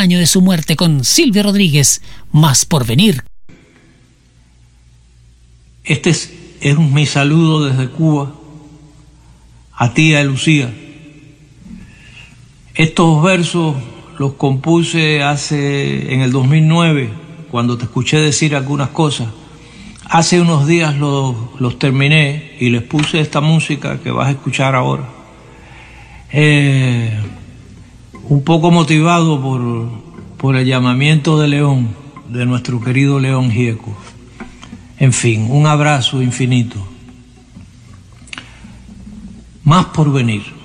año de su muerte con Silvio Rodríguez, Más por venir. Este es mi saludo desde Cuba a ti, a Lucía. Estos versos los compuse en el 2009, cuando te escuché decir algunas cosas. Hace unos días los terminé y les puse esta música que vas a escuchar ahora. Un poco motivado por el llamamiento de León, de nuestro querido León Gieco. En fin, un abrazo infinito. Más por venir.